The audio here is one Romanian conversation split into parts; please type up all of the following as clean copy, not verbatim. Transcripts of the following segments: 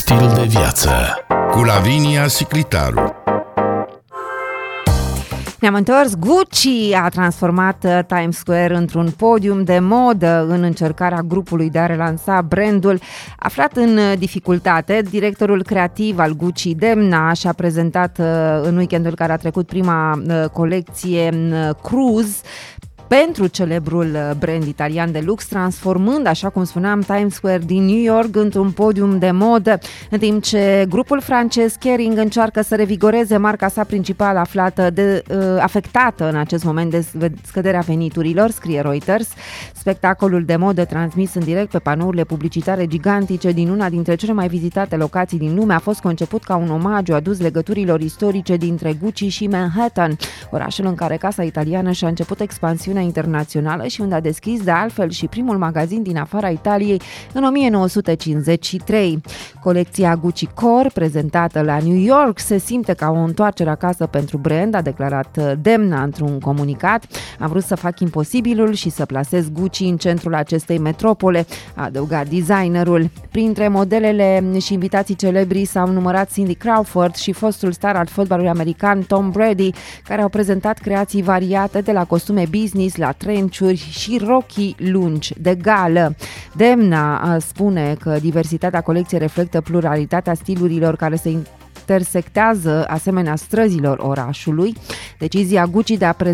Stil de viață cu Lavinia Siclitaru. Ne-am întors. Gucci a transformat Times Square într-un podium de modă în încercarea grupului de a relansa brandul. Aflat în dificultate, directorul creativ al Gucci, Demna, și-a prezentat în weekendul care a trecut prima colecție Cruise pentru celebrul brand italian de lux, transformând, așa cum spuneam, Times Square din New York într-un podium de modă, în timp ce grupul francez Kering încearcă să revigoreze marca sa principală afectată în acest moment de scăderea veniturilor, scrie Reuters. Spectacolul de modă transmis în direct pe panourile publicitare gigantice din una dintre cele mai vizitate locații din lume a fost conceput ca un omagiu adus legăturilor istorice dintre Gucci și Manhattan, orașul în care casa italiană și-a început expansiunea internațională și unde a deschis de altfel și primul magazin din afara Italiei în 1953. Colecția Gucci Core, prezentată la New York, se simte ca o întoarcere acasă pentru brand, a declarat Demna într-un comunicat. Am vrut să fac imposibilul și să plasez Gucci în centrul acestei metropole, a adăugat designerul. Printre modelele și invitații celebri s-au numărat Cindy Crawford și fostul star al fotbalului american Tom Brady, care au prezentat creații variate de la costume business la trenciuri și rochii lungi de gală. Demna spune că diversitatea colecției reflectă pluralitatea stilurilor care se intersectează asemenea străzilor orașului. Decizia Gucci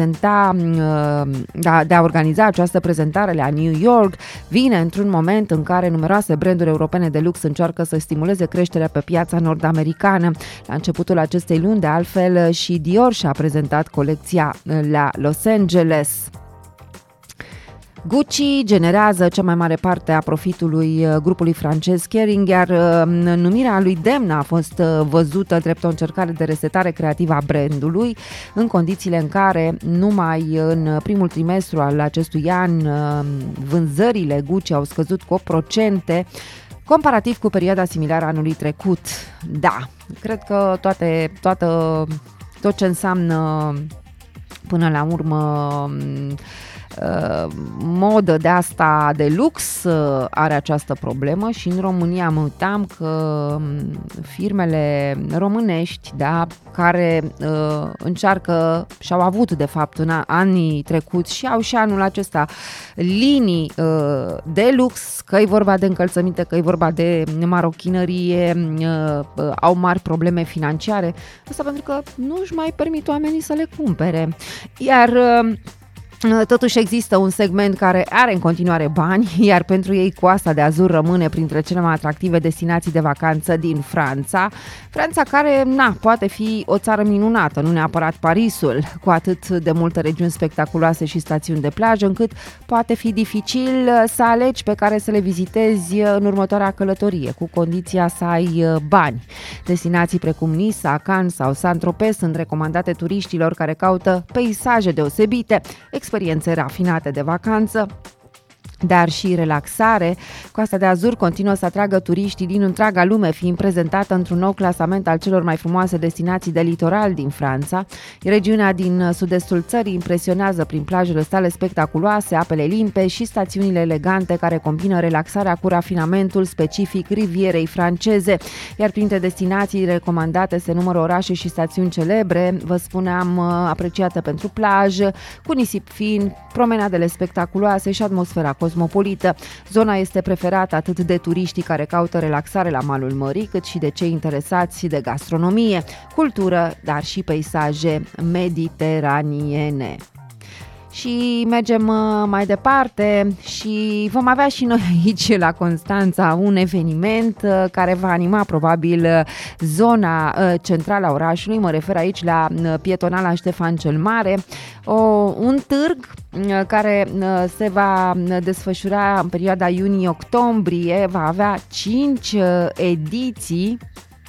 de a organiza această prezentare la New York vine într-un moment în care numeroase branduri europene de lux încearcă să stimuleze creșterea pe piața nord-americană. La începutul acestei luni, de altfel, și Dior și-a prezentat colecția la Los Angeles. Gucci generează cea mai mare parte a profitului grupului francez Kering, iar numirea lui Demna a fost văzută drept o încercare de resetare creativă a brandului, în condițiile în care numai în primul trimestru al acestui an vânzările Gucci au scăzut cu 8%, comparativ cu perioada similară anului trecut. Da, cred că tot ce înseamnă până la urmă modă de asta de lux are această problemă și în România mă uitam că firmele românești, da, care încearcă și-au avut de fapt în anii trecuți și au și anul acesta linii de lux, că e vorba de încălțăminte, că e vorba de marochinărie, au mari probleme financiare, asta pentru că nu își mai permit oamenii să le cumpere. Iar totuși există un segment care are în continuare bani, iar pentru ei Coasta de Azur rămâne printre cele mai atractive destinații de vacanță din Franța. Franța care, poate fi o țară minunată, nu neapărat Parisul, cu atât de multe regiuni spectaculoase și stațiuni de plajă, încât poate fi dificil să alegi pe care să le vizitezi în următoarea călătorie, cu condiția să ai bani. Destinații precum Nice, Cannes sau Saint-Tropez sunt recomandate turiștilor care caută peisaje deosebite, experiențe rafinate de vacanță, dar și relaxare. Coasta de Azur continuă să atragă turiștii din întreaga lume, fiind prezentată într-un nou clasament al celor mai frumoase destinații de litoral din Franța. Regiunea din sud-estul țării impresionează prin plajele sale spectaculoase, apele limpezi și stațiunile elegante care combină relaxarea cu rafinamentul specific rivierei franceze. Iar printre destinații recomandate se numără orașe și stațiuni celebre, vă spuneam, apreciate pentru plajă, cu nisip fin, promenadele spectaculoase și atmosfera cosmopolită. Zona este preferată atât de turiștii care caută relaxare la malul mării, cât și de cei interesați de gastronomie, cultură, dar și peisaje mediteraniene. Și mergem mai departe și vom avea și noi aici la Constanța un eveniment care va anima probabil zona centrală a orașului. Mă refer aici la pietonala Ștefan cel Mare, un târg care se va desfășura în perioada iunie-octombrie, va avea 5 ediții.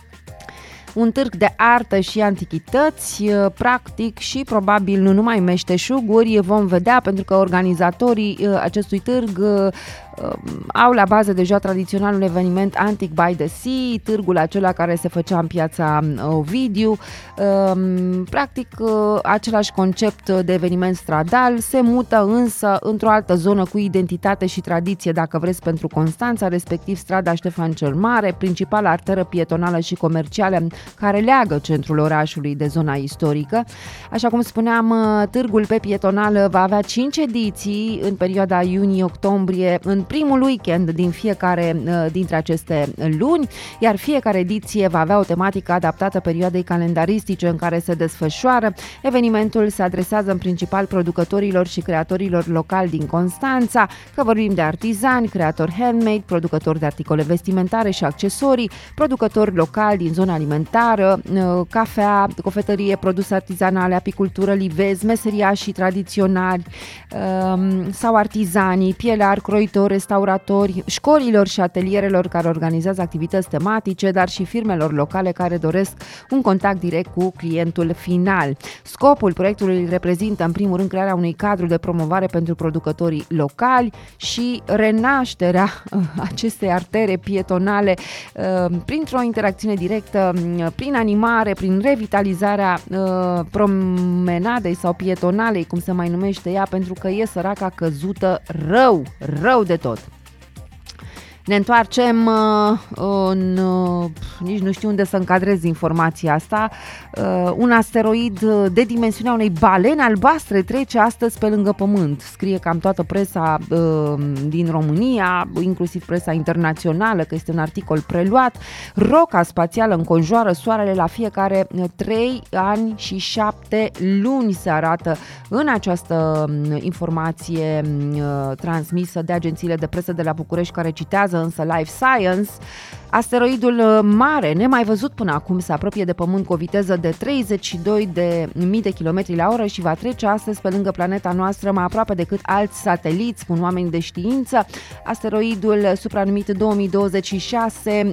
Un târg de artă și antichități, practic, și probabil nu numai meșteșuguri, vom vedea, pentru că organizatorii acestui târg au la bază deja tradiționalul eveniment Antic by the Sea, târgul acela care se făcea în piața Ovidiu. Practic același concept de eveniment stradal se mută însă într-o altă zonă cu identitate și tradiție, dacă vreți, pentru Constanța, respectiv strada Ștefan cel Mare, principala arteră pietonală și comercială care leagă centrul orașului de zona istorică. Așa cum spuneam, târgul pe pietonală va avea 5 ediții în perioada iunie-octombrie, în primul weekend din fiecare dintre aceste luni, iar fiecare ediție va avea o tematică adaptată perioadei calendaristice în care se desfășoară. Evenimentul se adresează în principal producătorilor și creatorilor locali din Constanța, că vorbim de artizani, creatori handmade, producători de articole vestimentare și accesorii, producători locali din zona alimentară, cafea, cofetărie, produse artizanale, apicultură, livezi, meseriașii tradiționali sau artizanii, pielari, croitori, restauratori, școlilor și atelierelor care organizează activități tematice, dar și firmelor locale care doresc un contact direct cu clientul final. Scopul proiectului reprezintă în primul rând crearea unui cadru de promovare pentru producătorii locali și renașterea acestei artere pietonale printr-o interacțiune directă, prin animare, prin revitalizarea promenadei sau pietonalei, cum se mai numește ea, pentru că e săraca căzută rău de tot. Ne întoarcem nici nu știu unde să încadrez informația asta. Un asteroid de dimensiunea unei balene albastre trece astăzi pe lângă Pământ. Scrie cam toată presa din România, inclusiv presa internațională, că este un articol preluat. Roca spațială înconjoară Soarele la fiecare 3 ani și 7 luni, se arată în această informație transmisă de agențiile de presă de la București, care citează însă Life Science. Asteroidul mare, nemai văzut până acum, se apropie de Pământ cu o viteză de 32.000 de km la oră și va trece astăzi pe lângă planeta noastră mai aproape decât alți sateliți, spun oameni de știință. Asteroidul supranumit 2026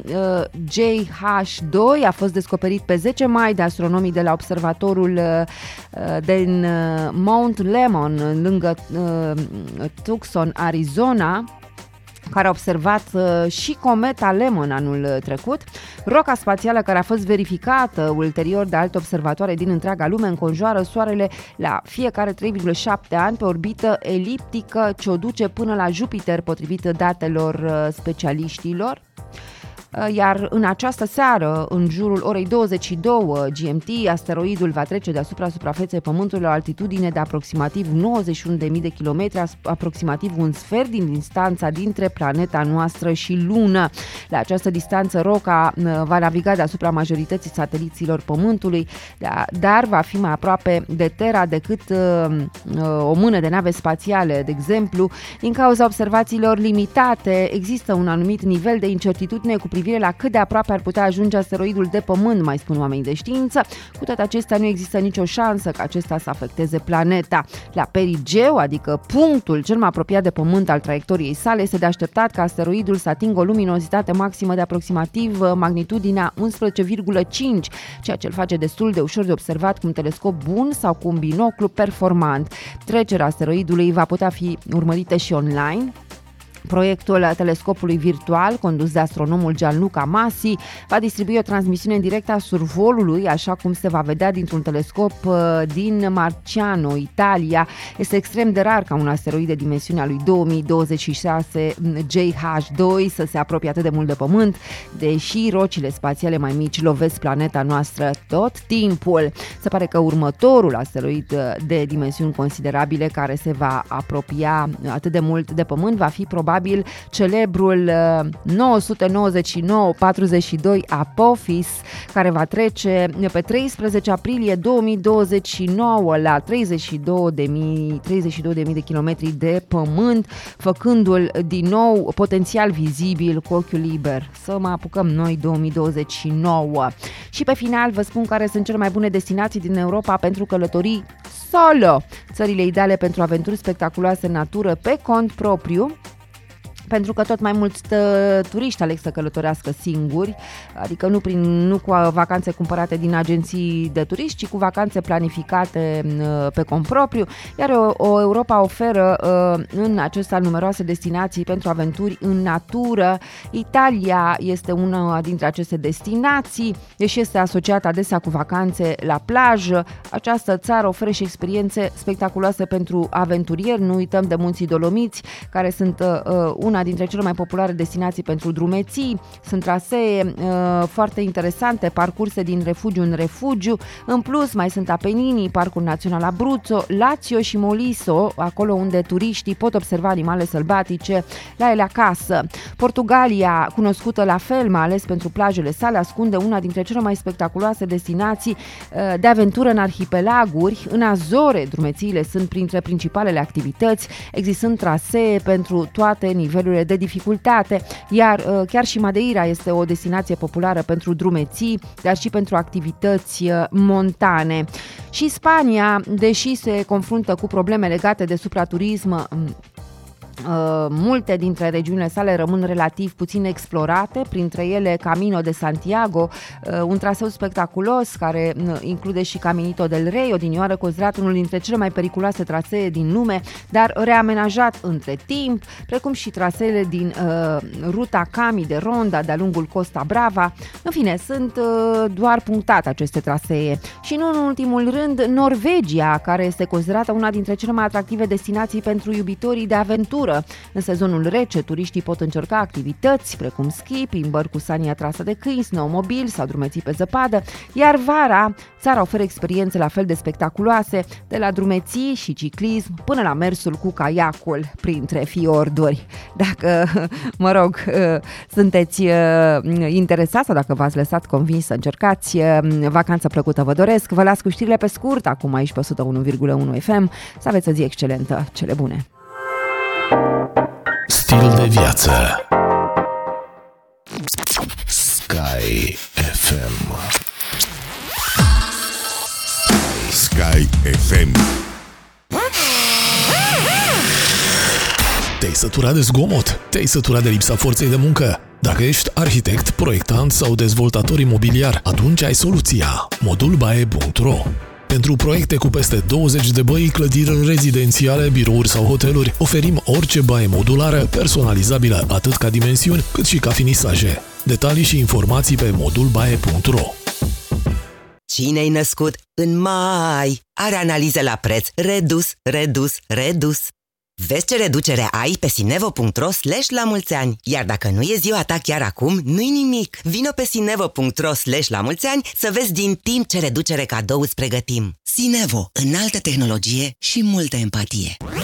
JH2 a fost descoperit pe 10 mai de astronomii de la observatorul din Mount Lemmon, lângă Tucson, Arizona, care a observat și cometa Lemmon anul trecut. Roca spațială, care a fost verificată ulterior de alte observatoare din întreaga lume, înconjoară Soarele la fiecare 3,7 ani pe orbită eliptică ce o duce până la Jupiter, potrivit datelor specialiștilor. Iar în această seară, în jurul orei 22 GMT, asteroidul va trece deasupra suprafeței Pământului la o altitudine de aproximativ 91.000 de kilometri, aproximativ un sfert din distanța dintre planeta noastră și Lună. La această distanță, roca va naviga deasupra majorității sateliților Pământului, dar va fi mai aproape de Terra decât o mână de nave spațiale, de exemplu. Din cauza observațiilor limitate, există un anumit nivel de incertitudine cu privire la cât de aproape ar putea ajunge asteroidul de Pământ, mai spun oamenii de știință. Cu toate acestea, nu există nicio șansă ca acesta să afecteze planeta. La perigeu, adică punctul cel mai apropiat de Pământ al traiectoriei sale, este de așteptat ca asteroidul să atingă o luminozitate maximă de aproximativ magnitudinea 11,5, ceea ce îl face destul de ușor de observat cu un telescop bun sau cu un binoclu performant. Trecerea asteroidului va putea fi urmărită și online. Proiectul telescopului virtual, condus de astronomul Gianluca Masi, va distribui o transmisiune în direct a survolului, așa cum se va vedea dintr-un telescop din Marciano, Italia. Este extrem de rar ca un asteroid de dimensiunea lui 2026 JH2 să se apropie atât de mult de Pământ, deși rocile spațiale mai mici lovesc planeta noastră tot timpul. Se pare că următorul asteroid de dimensiuni considerabile care se va apropia atât de mult de Pământ va fi probabil celebrul 999-42 Apophis, care va trece pe 13 aprilie 2029 la 32.000 de kilometri de Pământ, făcându-l din nou potențial vizibil cu ochiul liber. Să mă apucăm noi 2029. Și pe final vă spun care sunt cele mai bune destinații din Europa pentru călătorii solo. Țările ideale pentru aventuri spectaculoase în natură pe cont propriu. pentru că tot mai mulți turiști aleg să călătorească singuri, adică nu cu vacanțe cumpărate din agenții de turiști, ci cu vacanțe planificate pe cont propriu, iar o Europa oferă în acestea numeroase destinații pentru aventuri în natură. Italia este una dintre aceste destinații, deși este asociată adesea cu vacanțe la plajă. Această țară oferă și experiențe spectaculoase pentru aventurieri. Nu uităm de Munții Dolomiți, care sunt una dintre cele mai populare destinații pentru drumeții. Sunt trasee foarte interesante, parcurse din refugiu în refugiu. În plus, mai sunt Apeninii, Parcul Național Abruzzo, Lazio și Moliso, acolo unde turiștii pot observa animale sălbatice la ele acasă. Portugalia, cunoscută la fel, mai ales pentru plajele sale, ascunde una dintre cele mai spectaculoase destinații de aventură în arhipelaguri. În Azore, drumețiile sunt printre principalele activități, existând trasee pentru toate nivelurile de dificultate, iar chiar și Madeira este o destinație populară pentru drumeții, dar și pentru activități montane. Și Spania, deși se confruntă cu probleme legate de supraturism, multe dintre regiunile sale rămân relativ puțin explorate, printre ele Camino de Santiago, un traseu spectaculos care include și Caminito del Rey, odinioară considerat unul dintre cele mai periculoase trasee din lume, dar reamenajat între timp, precum și traseele din ruta Cami de Ronda de-a lungul Costa Brava. În fine, sunt doar punctate aceste trasee. Și nu în ultimul rând, Norvegia, care este considerată una dintre cele mai atractive destinații pentru iubitorii de aventură. În sezonul rece, turiștii pot încerca activități precum schi, plimbări cu sania trasă de câini, snowmobil sau drumeții pe zăpadă, iar vara, țara oferă experiențe la fel de spectaculoase, de la drumeții și ciclism până la mersul cu caiacul printre fiorduri. Dacă, sunteți interesați sau dacă v-ați lăsat convins să încercați, vacanță plăcută vă doresc. Vă las cu știrile pe scurt, acum aici pe 101,1 FM. Să aveți o zi excelentă. Cele bune! Stil de viață. Sky FM. Sky FM. Te-ai săturat de zgomot? Te-ai săturat de lipsa forței de muncă? Dacă ești arhitect, proiectant sau dezvoltator imobiliar, atunci ai soluția. modulbae.ro. Pentru proiecte cu peste 20 de băi, clădiri rezidențiale, birouri sau hoteluri, oferim orice baie modulară, personalizabilă atât ca dimensiuni, cât și ca finisaje. Detalii și informații pe modulbae.ro. Cine-ai născut în mai are analiză la preț redus. Vezi ce reducere ai pe sinevo.ro/la-mulți-ani. Iar dacă nu e ziua ta chiar acum, nu-i nimic. Vino pe sinevo.ro/la-mulți-ani să vezi din timp ce reducere cadou îți pregătim. Sinevo, înaltă tehnologie și multă empatie.